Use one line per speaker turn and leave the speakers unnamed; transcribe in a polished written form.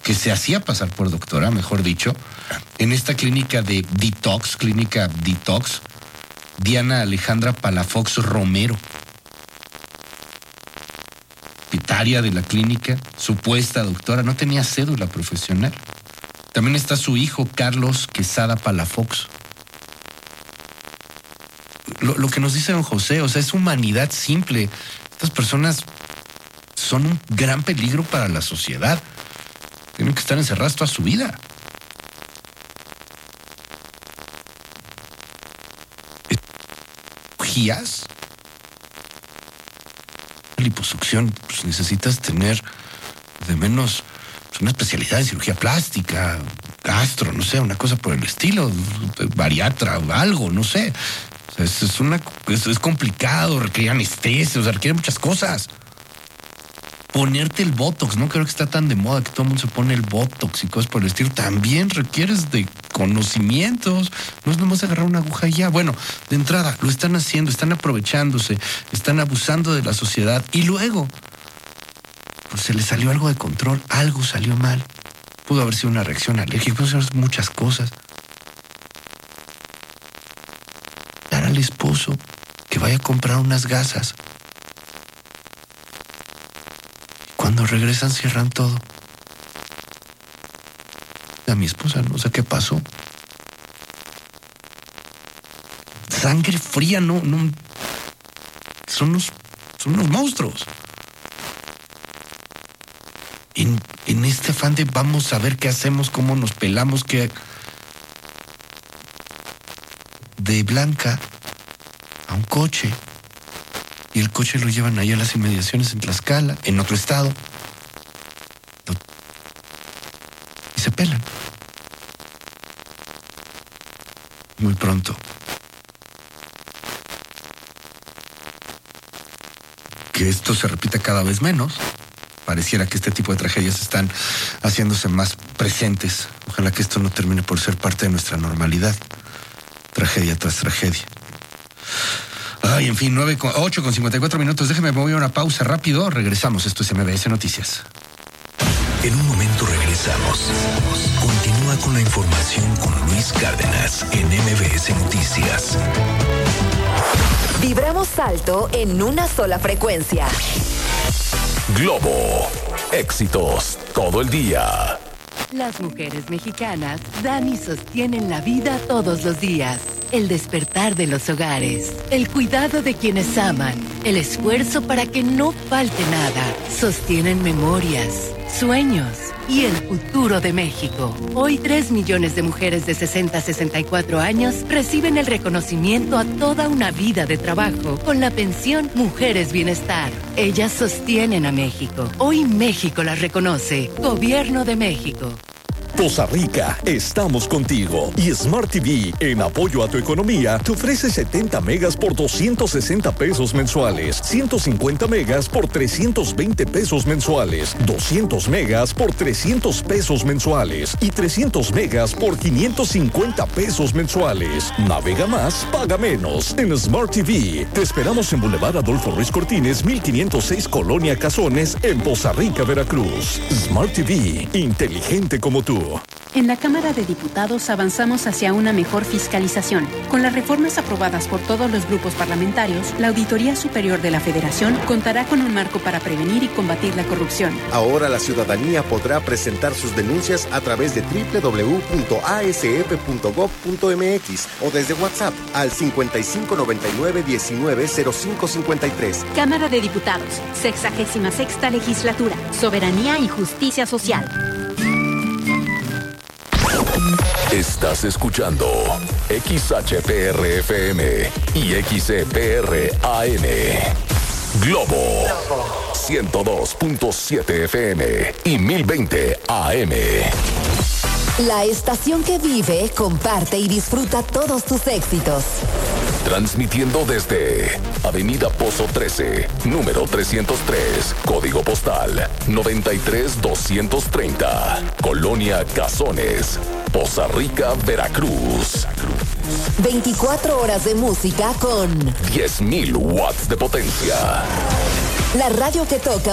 que se hacía pasar por doctora, mejor dicho, en esta clínica clínica Detox, Diana Alejandra Palafox Romero, propietaria de la clínica, supuesta doctora, no tenía cédula profesional. También está su hijo, Carlos Quesada Palafox. Lo que nos dice don José, o sea, es humanidad simple. Estas personas son un gran peligro para la sociedad. Tienen que estar encerradas toda su vida. ¿Cirugías? Liposucción, pues necesitas tener de menos una especialidad en cirugía plástica, gastro, no sé, una cosa por el estilo, bariatra, algo, no sé. O sea, es complicado, requiere anestesia, o sea, requiere muchas cosas. Ponerte el Botox, no creo que está tan de moda que todo el mundo se pone el Botox y cosas por el estilo. También requieres de conocimientos. No es nomás agarrar una aguja y ya. Bueno, de entrada, lo están haciendo, están aprovechándose, están abusando de la sociedad. Y luego, pues se les salió algo de control, algo salió mal. Pudo haber sido una reacción alérgica, pudo ser muchas cosas. Dar al esposo que vaya a comprar unas gasas. Cuando regresan cierran todo. A mi esposa no sé qué pasó. Sangre fría, no. Son unos monstruos. En este afán de vamos a ver qué hacemos, cómo nos pelamos, qué... De Blanca a un coche. Y el coche lo llevan ahí a las inmediaciones en Tlaxcala, en otro estado. Y se pelan. Muy pronto. Que esto se repita cada vez menos. Pareciera que este tipo de tragedias están haciéndose más presentes. Ojalá que esto no termine por ser parte de nuestra normalidad. Tragedia tras tragedia. Ay, en fin, 8:54. Déjeme, me voy a una pausa rápido. Regresamos. Esto es MBS Noticias.
En un momento regresamos. Continúa con la información con Luis Cárdenas en MBS Noticias.
Vibramos alto en una sola frecuencia.
Globo. Éxitos todo el día.
Las mujeres mexicanas dan y sostienen la vida todos los días. El despertar de los hogares, el cuidado de quienes aman, el esfuerzo para que no falte nada. Sostienen memorias, sueños y el futuro de México. Hoy 3 millones de mujeres de 60 a 64 años reciben el reconocimiento a toda una vida de trabajo con la pensión Mujeres Bienestar. Ellas sostienen a México. Hoy México las reconoce. Gobierno de México.
Poza Rica, estamos contigo. Y Smart TV, en apoyo a tu economía, te ofrece 70 megas por 260 pesos mensuales, 150 megas por 320 pesos mensuales, 200 megas por 300 pesos mensuales y 300 megas por 550 pesos mensuales. Navega más, paga menos en Smart TV. Te esperamos en Boulevard Adolfo Ruiz Cortines, 1506 Colonia Cazones, en Poza Rica, Veracruz. Smart TV, inteligente como tú.
En la Cámara de Diputados avanzamos hacia una mejor fiscalización. Con las reformas aprobadas por todos los grupos parlamentarios, la Auditoría Superior de la Federación contará con un marco para prevenir y combatir la corrupción.
Ahora la ciudadanía podrá presentar sus denuncias a través de www.asep.gov.mx o desde WhatsApp al 5599-190553.
Cámara de Diputados, 66ª Legislatura, Soberanía y Justicia Social.
Estás escuchando XHPR-FM y XCPR-AM. Globo 102.7 FM y 1020 AM.
La estación que vive, comparte y disfruta todos tus éxitos.
Transmitiendo desde Avenida Pozo 13, número 303, código postal 93230, Colonia Cazones, Poza Rica, Veracruz.
24 horas de música con
10,000 watts de potencia.
La radio que toca